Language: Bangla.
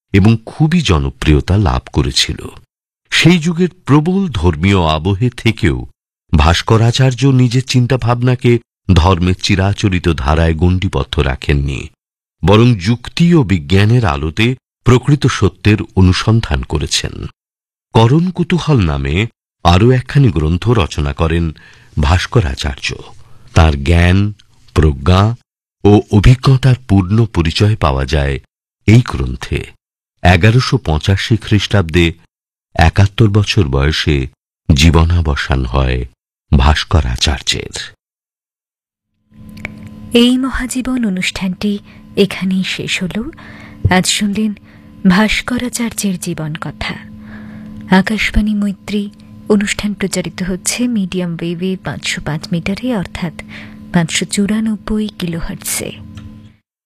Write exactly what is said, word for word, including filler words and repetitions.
এবং খুবই জনপ্রিয়তা লাভ করেছিল। সেই যুগের প্রবল ধর্মীয় আবহে থেকেও ভাস্করাচার্য নিজের চিন্তাভাবনাকে ধর্মের চিরাচরিত ধারায় গণ্ডিবদ্ধ রাখেননি, বরং যুক্তি ও বিজ্ঞানের আলোতে প্রকৃত সত্যের অনুসন্ধান করেছেন। করণ কুতূহল নামে আরও একখানি গ্রন্থ রচনা করেন ভাস্করাচার্য। তাঁর জ্ঞান, প্রজ্ঞা ও অভিজ্ঞতার পূর্ণ পরিচয় পাওয়া যায় এই গ্রন্থে। এগারোশো পঁচাশি খ্রিস্টাব্দে একাত্তর বছর বয়সে জীবনাবসান হয় ভাস্করাচার্যের। এই মহাজীবন অনুষ্ঠানটি এখানেই শেষ হল। আজ শুনলেন ভাস্করাচার্যের জীবন কথা। আকাশবাণী মৈত্রী অনুষ্ঠান প্রচারিত হচ্ছে মিডিয়াম ওয়েভে পাঁচশো পাঁচ মিটারে, অর্থাৎ পাঁচশো চুরানব্বই কিলোহার্টজে।